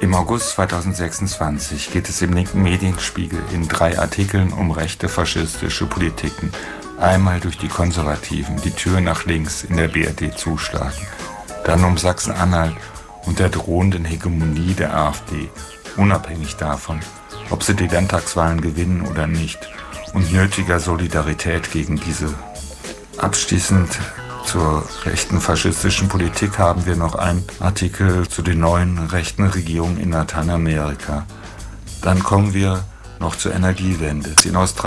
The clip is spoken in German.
Im August 2026 geht es im linken Medienspiegel in 3 Artikeln um rechte faschistische Politiken. Einmal durch die Konservativen, die Tür nach links in der BRD zuschlagen. Dann um Sachsen-Anhalt und der drohenden Hegemonie der AfD, unabhängig davon, ob sie die Landtagswahlen gewinnen oder nicht, und nötiger Solidarität gegen diese. Abschließend zur rechten faschistischen Politik haben wir noch einen Artikel zu den neuen rechten Regierungen in Lateinamerika. Dann kommen wir noch zur Energiewende. In Australien